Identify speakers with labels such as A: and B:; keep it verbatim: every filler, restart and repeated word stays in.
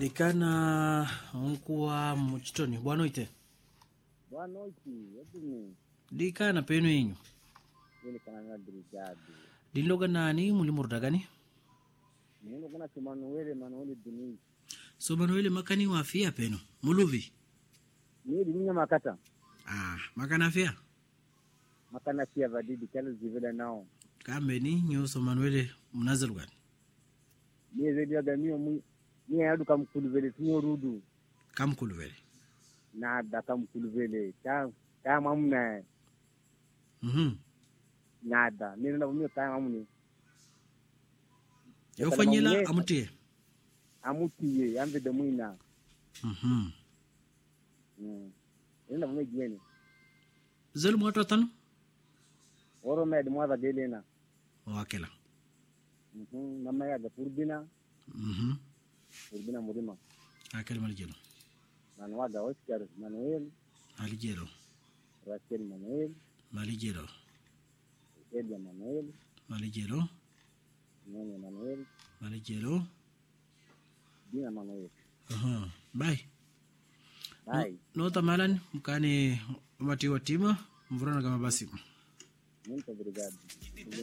A: Dikana unkuwa mchitoni bwana oite.
B: Bwana oite, yedini.
A: Dikana penu inyo.
B: Yele kana brigade.
A: Dinloga nani mulimurda gani?
B: Mungu kuna Manuel Manuel Dini.
A: So Manuel makani wafia penu. Muluvi.
B: Ni dinya makata.
A: Ah, makana afia.
B: Makana afia vadidi kale zivela nao.
A: Kambe ni nyo so Manuel mnazalu gani?
B: Ni zedia gamio mu ni adu kamkuluvele tunyo rudu.
A: Kamkuluvele.
B: Nada kamkuluvele. Ta ta mamuna.
A: Mhm.
B: Nada. Ni ndio mimi ta mamuni.
A: Yo fanyela amutie.
B: Amutie ambe de muina.
A: Mhm.
B: Mm. Ina mwe jieni.
A: Zelu mwato tano?
B: Oro med mwa gelena.
A: Wakela.
B: Mhm. Mama ya Purbina.
A: Mhm.
B: Purbina murima.
A: Akela malijelo.
B: Manwaga Oscar Manuel.
A: Malijelo.
B: Raquel Manuel.
A: Malijelo.
B: Elia Manuel.
A: Malijelo.
B: Nene Manuel.
A: Malijelo.
B: Dina Manuel.
A: Aha. Bye.
B: Bye.
A: No, no tamalan mkani mati watima mvurana kama basi.
B: Muito obrigado.